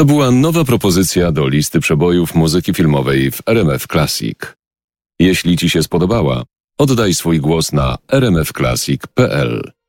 To była nowa propozycja do listy przebojów muzyki filmowej w RMF Classic. Jeśli Ci się spodobała, oddaj swój głos na rmfclassic.pl.